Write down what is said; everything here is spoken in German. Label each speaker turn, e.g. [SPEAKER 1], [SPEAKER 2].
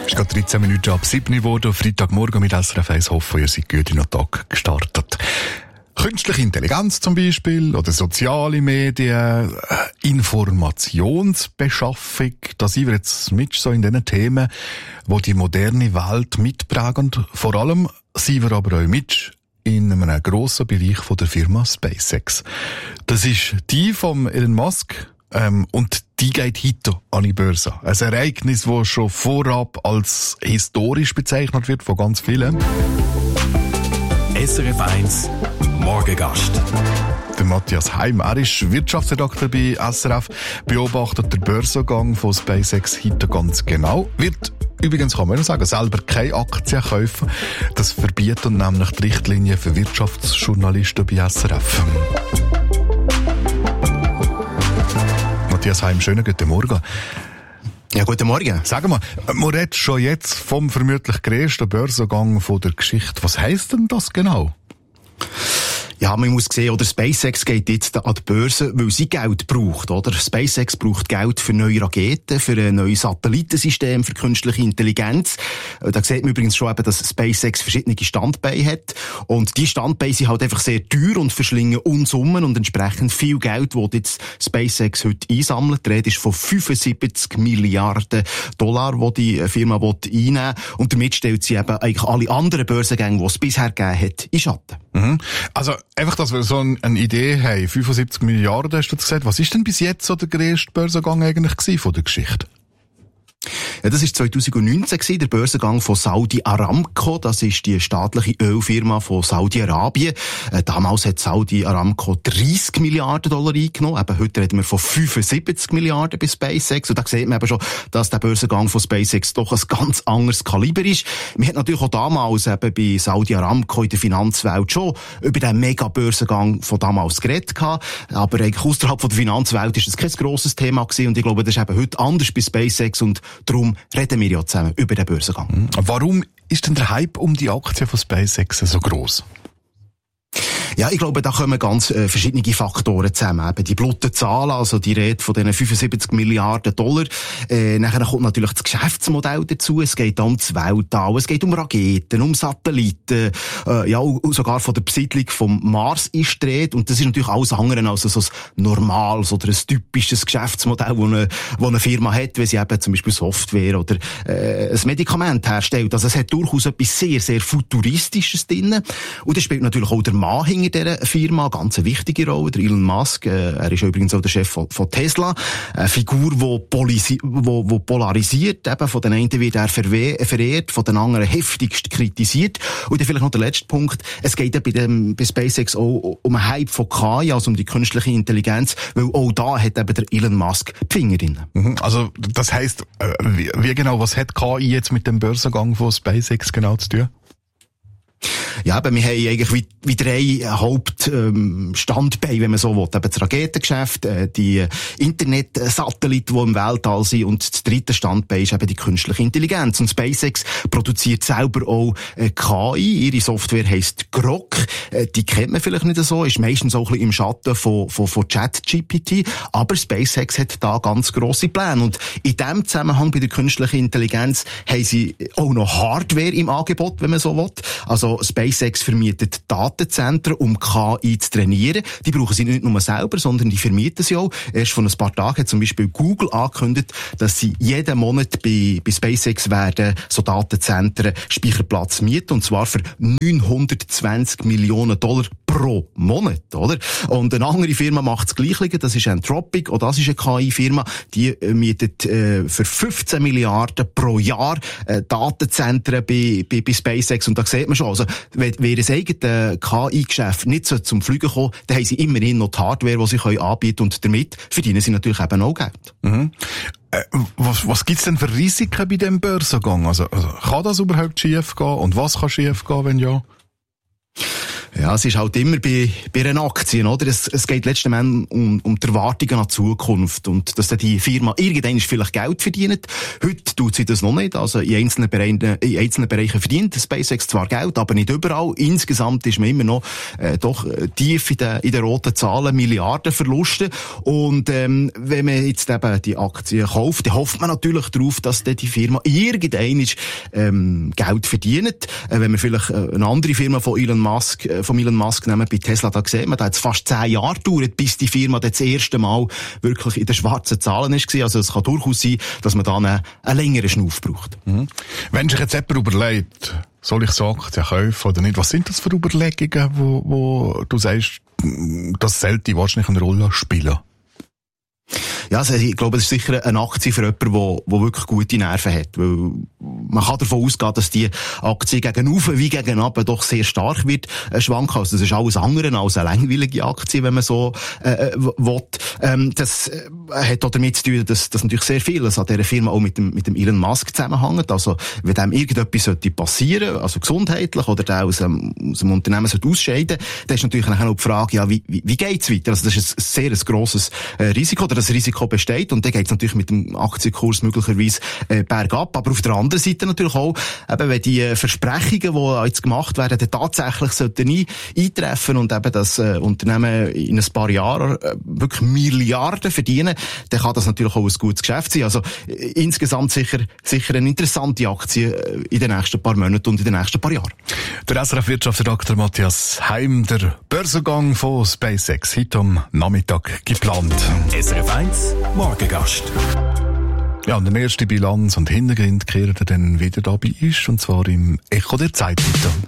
[SPEAKER 1] Es ist gerade 13 Minuten ab 7 Uhr geworden. Freitagmorgen mit SRF 1. Hoffen, ihr seid gut in den Tag gestartet. Künstliche Intelligenz zum Beispiel oder soziale Medien, Informationsbeschaffung, da sind wir jetzt mit so in den Themen, die die moderne Welt mitprägen. Vor allem sind wir aber auch mit in einem grossen Bereich von der Firma SpaceX. Das ist die von Elon Musk, und die geht heute an die Börse. Ein Ereignis, das schon vorab als historisch bezeichnet wird von ganz vielen.
[SPEAKER 2] SRF 1 Morgengast.
[SPEAKER 1] Der Matthias Heim, er ist Wirtschaftsredakteur bei SRF, beobachtet den Börsengang von SpaceX heute ganz genau. Wird übrigens, kann man ja sagen, selber keine Aktien kaufen. Das verbietet nämlich die Richtlinien für Wirtschaftsjournalisten bei SRF. Matthias Heim, schönen guten Morgen.
[SPEAKER 3] Ja, guten Morgen.
[SPEAKER 1] Sag mal, man redet schon jetzt vom vermutlich grössten Börsengang von der Geschichte. Was heisst denn das genau?
[SPEAKER 3] Ja, man muss sehen, oder SpaceX geht jetzt an die Börse, weil sie Geld braucht, oder? SpaceX braucht Geld für neue Raketen, für ein neues Satellitensystem, für künstliche Intelligenz. Da sieht man übrigens schon eben, dass SpaceX verschiedene Standbeine hat. Und die Standbeine sind halt einfach sehr teuer und verschlingen Unsummen und entsprechend viel Geld, das jetzt SpaceX heute einsammelt. Die Rede ist von 75 Milliarden Dollar, die die Firma einnehmen will. Und damit stellt sie eben eigentlich alle anderen Börsengänge, die es bisher gegeben hat, in Schatten.
[SPEAKER 1] Mhm. Also, einfach, dass wir so eine Idee haben. 75 Milliarden, hast du gesagt. Was ist denn bis jetzt so der grösste Börsengang eigentlich von der Geschichte?
[SPEAKER 3] Ja, das war 2019 gewesen, der Börsengang von Saudi Aramco. Das ist die staatliche Ölfirma von Saudi-Arabien. Damals hat Saudi Aramco 30 Milliarden Dollar eingenommen. Eben heute reden wir von 75 Milliarden bei SpaceX. Und da sieht man eben schon, dass der Börsengang von SpaceX doch ein ganz anderes Kaliber ist. Man hat natürlich auch damals eben bei Saudi Aramco in der Finanzwelt schon über den Mega-Börsengang von damals geredet gehabt. Aber eigentlich außerhalb von der Finanzwelt ist das kein grosses Thema gewesen. Und ich glaube, das ist eben heute anders bei SpaceX. Und darum reden wir ja zusammen über den Börsengang.
[SPEAKER 1] Warum ist denn der Hype um die Aktie von SpaceX so gross?
[SPEAKER 3] Ja, ich glaube, da kommen ganz verschiedene Faktoren zusammen. Eben die blutigen Zahlen, also die Rede von diesen 75 Milliarden Dollar. Nachher kommt natürlich das Geschäftsmodell dazu. Es geht um das Weltall, es geht um Raketen, um Satelliten, ja, sogar von der Besiedlung vom Mars ist die Rede. Und das ist natürlich alles andere als so ein normales oder ein typisches Geschäftsmodell, das eine Firma hat, wenn sie eben zum Beispiel Software oder ein Medikament herstellt. Also es hat durchaus etwas sehr, sehr Futuristisches drin. Und es spielt natürlich auch der Mann hinter dieser Firma, ganz eine wichtige Rolle, der Elon Musk. Er ist übrigens auch der Chef von Tesla. Eine Figur, die polarisiert. Eben von den einen wird er verehrt, von den anderen heftigst kritisiert. Und dann vielleicht noch der letzte Punkt. Es geht ja bei SpaceX auch um einen Hype von KI, also um die künstliche Intelligenz, weil auch da hat eben der Elon Musk die Finger drin.
[SPEAKER 1] Also, das heisst, wie genau, was hat KI jetzt mit dem Börsengang von SpaceX genau zu tun?
[SPEAKER 3] Ja, aber wir haben eigentlich wie drei Hauptstandbeine, wenn man so will. Eben das Raketengeschäft, die Internetsatelliten, die im Weltall sind, und das dritte Standbein ist eben die künstliche Intelligenz. Und SpaceX produziert selber auch KI. Ihre Software heisst Grok. Die kennt man vielleicht nicht so, ist meistens auch ein bisschen im Schatten von ChatGPT. Aber SpaceX hat da ganz grosse Pläne. Und in diesem Zusammenhang bei der künstlichen Intelligenz haben sie auch noch Hardware im Angebot, wenn man so will. Also SpaceX vermietet Datenzentren, um KI zu trainieren. Die brauchen sie nicht nur selber, sondern die vermieten sie auch. Erst vor ein paar Tagen hat zum Beispiel Google angekündigt, dass sie jeden Monat bei SpaceX werden so Datenzentren Speicherplatz mieten, und zwar für 920 Millionen Dollar pro Monat, oder? Und eine andere Firma macht das Gleiche, das ist Anthropic, auch das ist eine KI-Firma, die mietet für 15 Milliarden pro Jahr Datenzentren bei SpaceX, und da sieht man schon, also wenn ihr eigenes KI-Geschäft nicht so zum Fliegen kommen, dann haben sie immerhin noch die Hardware, die sie anbieten können, und damit verdienen sie natürlich eben auch Geld.
[SPEAKER 1] Mhm. Was gibt's denn für Risiken bei dem Börsengang? Also kann das überhaupt schief gehen? Und was kann schief gehen, wenn ja?
[SPEAKER 3] Ja, es ist halt immer bei den Aktien, oder? Es geht letztendlich um die Erwartungen an die Zukunft und dass dann die Firma irgendwann vielleicht Geld verdient. Heute tut sie das noch nicht. Also in einzelnen Bereichen verdient SpaceX zwar Geld, aber nicht überall. Insgesamt ist man immer noch doch tief in den roten Zahlen, Milliardenverluste. Und wenn man jetzt eben die Aktien kauft, dann hofft man natürlich darauf, dass dann die Firma irgendwann Geld verdient. Wenn man vielleicht eine andere Firma von Elon Musk nehmen, bei Tesla, da sieht man, da hat es fast 10 Jahre gedauert, bis die Firma das erste Mal wirklich in den schwarzen Zahlen war. Also es kann durchaus sein, dass man da einen längeren Schnuff braucht.
[SPEAKER 1] Mhm. Wenn sich jetzt jemand überlegt, soll ich so Aktien kaufen oder nicht, was sind das für Überlegungen, wo du sagst, das sollte wahrscheinlich eine Rolle spielen?
[SPEAKER 3] Ja, also ich glaube, es ist sicher eine Aktie für jemanden, der wirklich gute Nerven hat. Weil man kann davon ausgehen, dass die Aktie gegen oben wie gegen unten doch sehr stark wird schwanken. Also das ist alles andere als eine langweilige Aktie, wenn man so will. Das hat auch damit zu tun, dass natürlich sehr vieles an dieser Firma auch mit dem Elon Musk zusammenhängt. Also wenn dem irgendetwas passieren sollte, also gesundheitlich, oder der aus dem Unternehmen ausscheiden sollte, dann ist natürlich auch die Frage, ja, wie geht's weiter? Also das ist ein sehr grosses Risiko, oder das Risiko besteht, und dann geht es natürlich mit dem Aktienkurs möglicherweise bergab. Aber auf der anderen Seite natürlich auch, eben, wenn die Versprechungen, die jetzt gemacht werden, dann tatsächlich sollten eintreffen und eben das Unternehmen in ein paar Jahren wirklich Milliarden verdienen, dann kann das natürlich auch ein gutes Geschäft sein. Also insgesamt sicher eine interessante Aktie in den nächsten paar Monaten und in den nächsten paar Jahren.
[SPEAKER 1] Der SRF-Wirtschaftsredakteur Matthias Heim, der Börsengang von SpaceX, heute am Nachmittag geplant.
[SPEAKER 2] SRF 1 Morgengast.
[SPEAKER 1] Ja, und der erste Bilanz und Hintergrund kehren dann wieder dabei ist, und zwar im Echo der Zeit.